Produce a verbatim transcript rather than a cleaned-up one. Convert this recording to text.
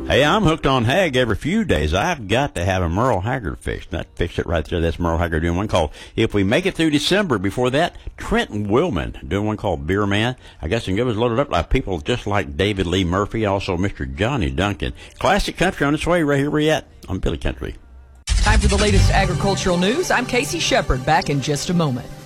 Hey, I'm hooked on Hag every few days. I've got to have a Merle Haggard fix. That fix it right there. That's Merle Haggard doing one called If We Make It Through December. Before that, Trenton Willman doing one called Beer Man. I guess it was loaded up by people just like David Lee Murphy, also Mister Johnny Duncan. Classic country on its way right here we're at on Billy Country. Time for the latest agricultural news. I'm Casey Shepard, back in just a moment.